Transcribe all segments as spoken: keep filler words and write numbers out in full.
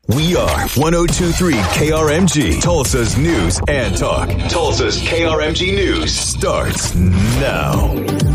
We are one oh two point three K R M G, Tulsa's news and talk. Tulsa's K R M G News starts now.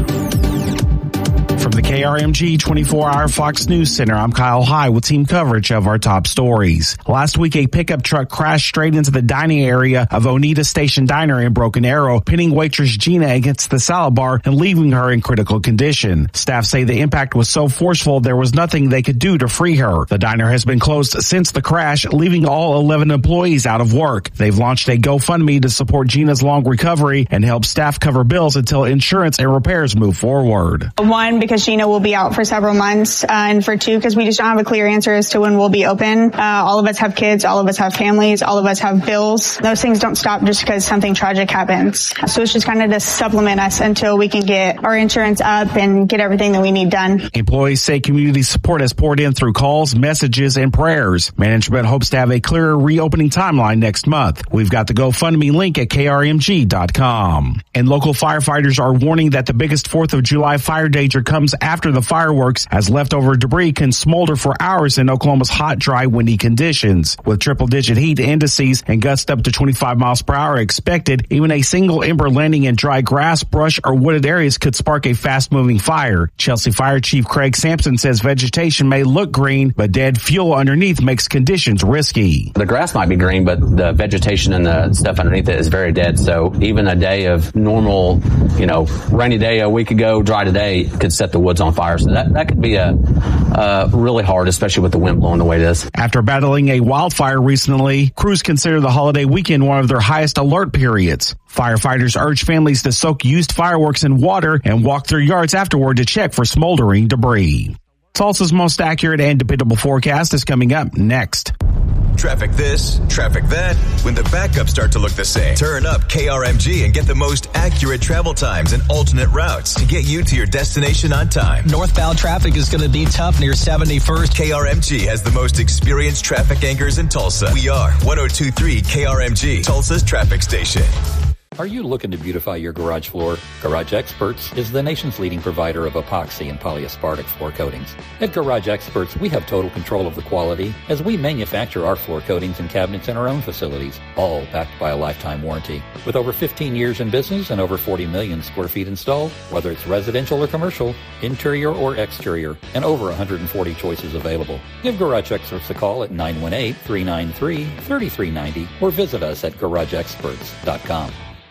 From the K R M G twenty-four hour Fox News Center, I'm Kyle High with team coverage of our top stories. Last week, a pickup truck crashed straight into the dining area of Oneida Station Diner in Broken Arrow, pinning waitress Gina against the salad bar and leaving her in critical condition. Staff say the impact was so forceful there was nothing they could do to free her. The diner has been closed since the crash, leaving all eleven employees out of work. They've launched a GoFundMe to support Gina's long recovery and help staff cover bills until insurance and repairs move forward. One, because Gina will be out for several months, uh, and for two, because we just don't have a clear answer as to when we'll be open. Uh, all of us have kids, all of us have families, all of us have bills. Those things don't stop just because something tragic happens. So it's just kind of to supplement us until we can get our insurance up and get everything that we need done. Employees say community support has poured in through calls, messages, and prayers. Management hopes to have a clearer reopening timeline next month. We've got the GoFundMe link at K R M G dot com. And local firefighters are warning that the biggest fourth of July fire danger comes after the fireworks, as leftover debris can smolder for hours in Oklahoma's hot, dry, windy conditions. With triple-digit heat indices and gusts up to twenty-five miles per hour expected, even a single ember landing in dry grass, brush, or wooded areas could spark a fast-moving fire. Chelsea Fire Chief Craig Sampson says vegetation may look green, but dead fuel underneath makes conditions risky. The grass might be green, but the vegetation and the stuff underneath it is very dead. So even a day of normal, you know, rainy day a week ago, dry today could set the woods on fire. So that, that could be a uh, really hard, especially with the wind blowing the way it is. After battling a wildfire recently, crews consider the holiday weekend one of their highest alert periods. Firefighters urge families to soak used fireworks in water and walk their yards afterward to check for smoldering debris. Tulsa's most accurate and dependable forecast is coming up next. Traffic this, traffic that. When the backups start to look the same, turn up K R M G and get the most accurate travel times and alternate routes to get you to your destination on time. Northbound traffic is going to be tough near seventy-first. K R M G has the most experienced traffic anchors in Tulsa. We are one oh two point three K R M G, Tulsa's traffic station. Are you looking to beautify your garage floor? Garage Experts is the nation's leading provider of epoxy and polyaspartic floor coatings. At Garage Experts, we have total control of the quality as we manufacture our floor coatings and cabinets in our own facilities, all backed by a lifetime warranty. With over fifteen years in business and over forty million square feet installed, whether it's residential or commercial, interior or exterior, and over one hundred forty choices available. Give Garage Experts a call at nine one eight, three nine three, three three nine zero or visit us at garage experts dot com.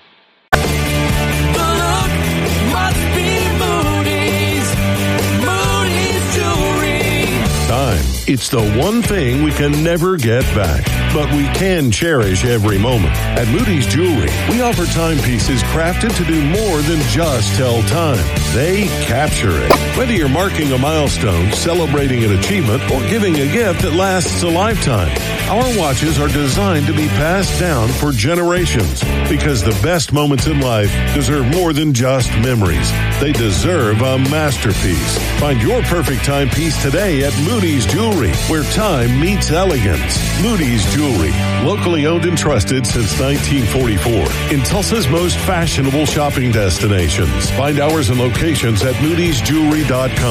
Must be Moody's, Moody's Jewelry. Time. It's the one thing we can never get back, but we can cherish every moment. At Moody's Jewelry, we offer timepieces crafted to do more than just tell time. They capture it. Whether you're marking a milestone, celebrating an achievement, or giving a gift that lasts a lifetime, our watches are designed to be passed down for generations, because the best moments in life deserve more than just memories. They deserve a masterpiece. Find your perfect timepiece today at Moody's Jewelry, where time meets elegance. Moody's Jewelry, locally owned and trusted since nineteen forty-four. In Tulsa's most fashionable shopping destinations. Find hours and locations at moodys jewelry dot com.